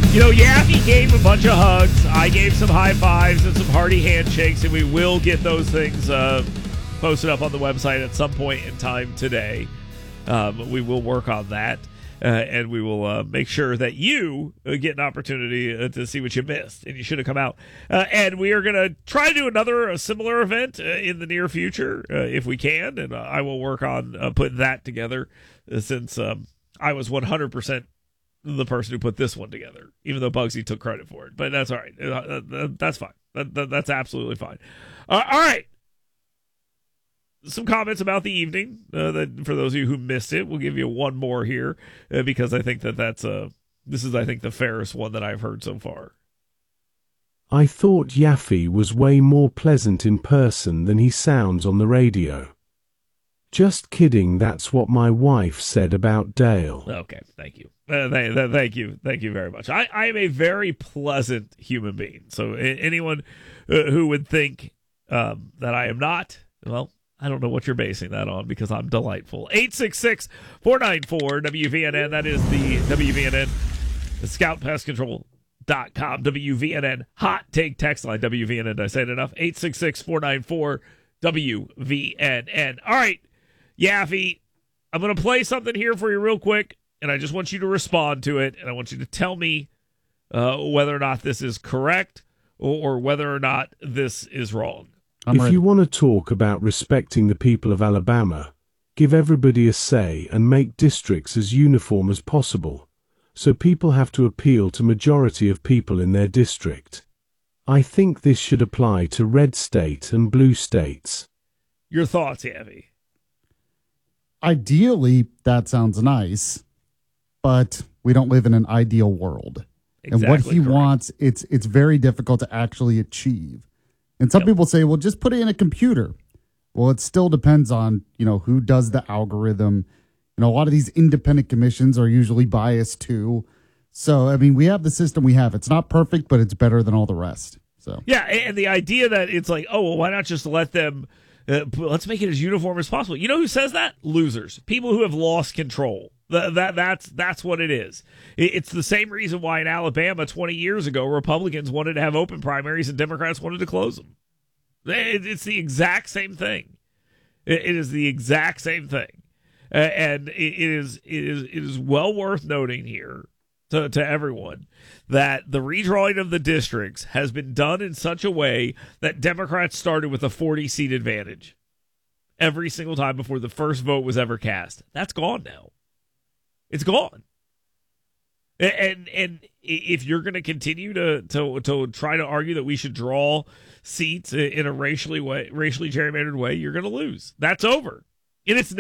Yaffee gave a bunch of hugs. I gave some high fives and some hearty handshakes, and we will get those things posted up on the website at some point in time today. We will work on that, and we will make sure that you get an opportunity to see what you missed, and you should have come out. And we are going to try to do a similar event in the near future if we can, and I will work on putting that together since I was 100% the person who put this one together, even though Bugsy took credit for it. But that's all right. That's fine. That's absolutely fine. All right. Some comments about the evening. That for those of you who missed it, we'll give you one more here because I think this is the fairest one that I've heard so far. I thought Yaffee was way more pleasant in person than he sounds on the radio. Just kidding, that's what my wife said about Dale. Okay, thank you. Thank you very much. I am a very pleasant human being. So anyone who would think that I am not, well, I don't know what you're basing that on because I'm delightful. 866-494-WVNN. That is the WVNN, the ScoutPestControl.com, WVNN hot take text line, WVNN. Did I say it enough? 866-494-WVNN. All right, Yaffee, I'm going to play something here for you real quick, and I just want you to respond to it, and I want you to tell me whether or not this is correct or whether or not this is wrong. If you want to talk about respecting the people of Alabama, give everybody a say and make districts as uniform as possible, so people have to appeal to majority of people in their district. I think this should apply to red state and blue states. Your thoughts, Yaffee? Ideally, that sounds nice, but we don't live in an ideal world. Exactly and what he correct. wants, it's very difficult to actually achieve. And some people say, well, just put it in a computer. Well, it still depends on, who does the algorithm. A lot of these independent commissions are usually biased too. So, I mean, we have the system we have. It's not perfect, but it's better than all the rest. So yeah, and the idea that it's like, oh, well, why not just let them, let's make it as uniform as possible. You know who says that? Losers. People who have lost control. That's what it is. It's the same reason why in Alabama 20 years ago, Republicans wanted to have open primaries and Democrats wanted to close them. It's the exact same thing. It is the exact same thing. And it is well worth noting here to everyone that the redrawing of the districts has been done in such a way that Democrats started with a 40-seat advantage every single time before the first vote was ever cast. That's gone now. It's gone. And if you're going to continue to try to argue that we should draw seats in a racially gerrymandered way, you're going to lose. That's over. And it's